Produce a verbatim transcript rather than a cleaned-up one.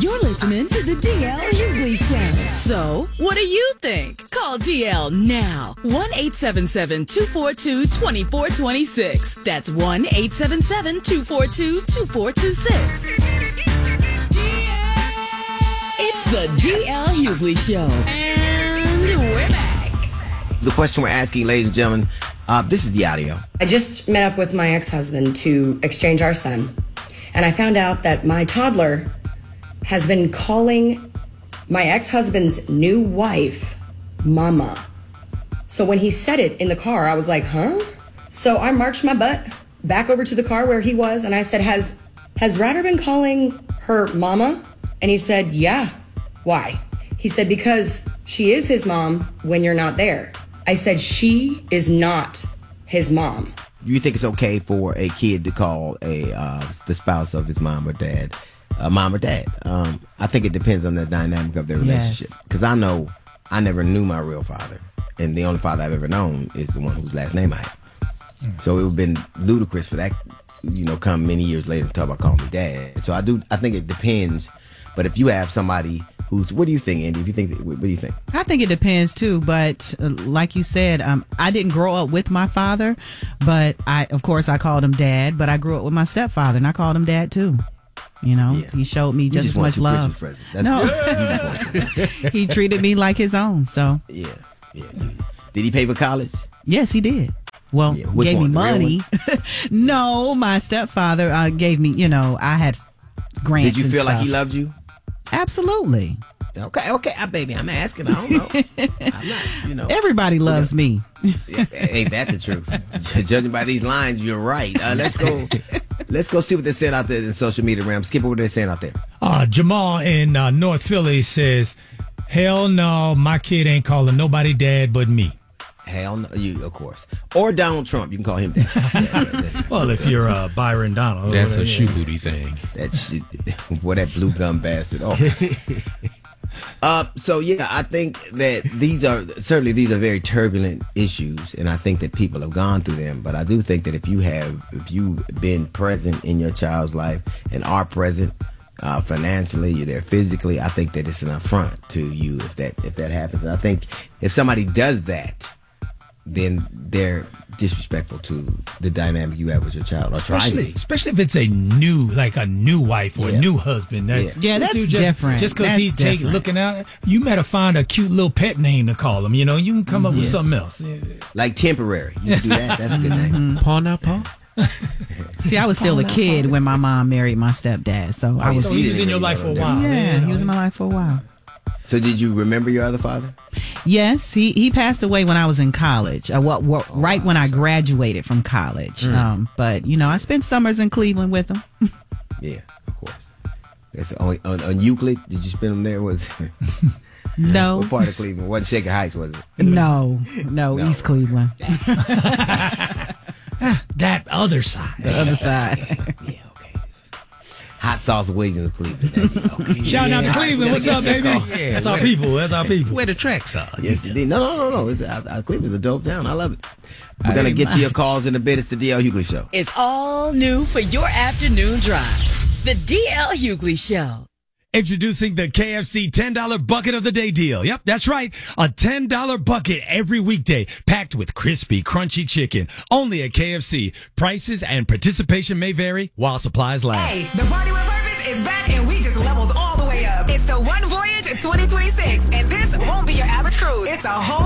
You're listening to the D L Hughley Show. So, what do you think? Call D L now. one eight seven seven, two four two, two four two six. That's one eight seven seven, two four two, two four two six. It's the D L Hughley Show. And we're back. The question we're asking, ladies and gentlemen, uh, this is the audio. I just met up with my ex-husband to exchange our son. And I found out that my toddler has been calling my ex-husband's new wife, Mama. So when he said it in the car, I was like, huh? So I marched my butt back over to the car where he was, and I said, has has Ryder been calling her Mama? And he said, yeah. Why? He said, because she is his mom when you're not there. I said, she is not his mom. Do you think it's okay for a kid to call a uh, the spouse of his mom or dad uh, mom or dad? Um, I think it depends on the dynamic of their relationship. Because yes. I know I never knew my real father. And the only father I've ever known is the one whose last name I have. Mm. So it would have been ludicrous for that, you know, come many years later to talk about calling me dad. So I do. I think it depends. But if you have somebody who's, what do you think, Andy? If you think, what do you think? I think it depends too. But uh, like you said, um, I didn't grow up with my father, but I, of course, I called him dad. But I grew up with my stepfather, and I called him dad too. You know, yeah. He showed me just, just as much love. No, he treated me like his own. So yeah, yeah. Did he pay for college? Yes, he did. Well, yeah, gave one? me money. No, my stepfather uh, gave me. You know, I had grants. Did you and feel stuff. like he loved you? Absolutely. Okay, okay, uh, baby, I'm asking. I don't know. I'm not, you know. Everybody loves me. Yeah, ain't that the truth? Judging by these lines, you're right. Uh, let's go. Let's go see what they're saying out there in social media realm. Skip what they're saying out there. Uh, Jamal in uh, North Philly says, "Hell no, my kid ain't calling nobody dad but me." Hell no, you of course. Or Donald Trump, you can call him dad. Yeah, well, if you're uh, Byron Donald, that's a yeah. shoe booty thing. That's what that blue gum bastard. Oh. uh, so yeah, I think that these are certainly these are very turbulent issues, and I think that people have gone through them. But I do think that if you have, if you've been present in your child's life and are present uh, financially, you're there physically, I think that it's an affront to you if that if that happens. And I think if somebody does that, then they're disrespectful to the dynamic you have with your child. Or especially, especially if it's a new, like a new wife or yeah. a new husband. That, yeah. yeah, that's just, different. Just because he's take, looking out, you better find a cute little pet name to call him. You know, you can come up yeah. with something else. Yeah. Like temporary. You can do that. That's a good name. Paw now, Paw. See, I was still a kid when my mom married my stepdad. So oh, I was. So he was in your life for a while. Yeah, yeah, he was in my life for a while. So did you remember your other father? Yes, he, he passed away when I was in college. Uh, well, well, oh, right wow, when I sorry. graduated from college. Mm. Um, but, you know, I spent summers in Cleveland with him. Yeah, of course. That's on, on, on Euclid, did you spend them there? Was No. What part of Cleveland? Wasn't Shaker Heights, was it? No, no, no. East Cleveland. That other side. The other side. Yeah, yeah, okay. Hot Sauce Williams, Cleveland. Okay. Shout out to Cleveland. What's up, baby? Yeah, that's our people. That's our people. Where the tracks are. Yeah, no, no, no, no. It's, uh, uh, Cleveland's a dope town. I love it. We're going to get to your calls in a bit. It's the D L Hughley Show. It's all new for your afternoon drive. The D L Hughley Show. Introducing the K F C ten dollar bucket of the day deal. Yep, that's right. A ten dollar bucket every weekday, packed with crispy, crunchy chicken. Only at K F C. Prices and participation may vary while supplies last. Hey, the Party with Purpose is back, and we just leveled all the way up. It's the One Voyage twenty twenty-six, and this won't be your average cruise. It's a whole